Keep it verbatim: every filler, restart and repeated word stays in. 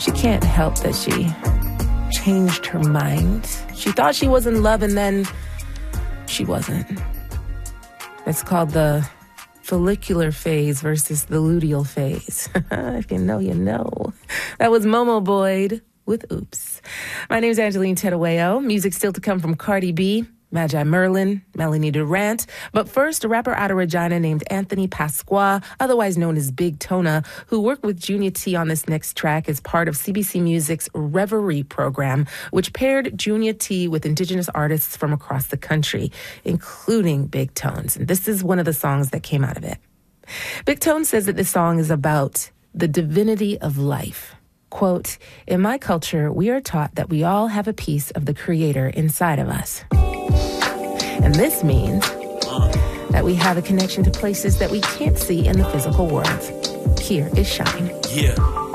She can't help that she changed her mind. She thought she was in love and then she wasn't. It's called the follicular phase versus the luteal phase. If you know, you know. That was Momo Boyd with Oops. My name is Angeline Terueo. Music still to come from Cardi B, Magi Merlin, Melanie Durant. But first, a rapper out of Regina named Anthony Pasqua, otherwise known as Big Tona, who worked with Junior T on this next track as part of C B C Music's Reverie program, which paired Junior T with indigenous artists from across the country, including Big Tones. And this is one of the songs that came out of it. Big Tone says that this song is about the divinity of life. Quote, "In my culture, we are taught that we all have a piece of the Creator inside of us. And this means that we have a connection to places that we can't see in the physical world. Here is Shine." Yeah.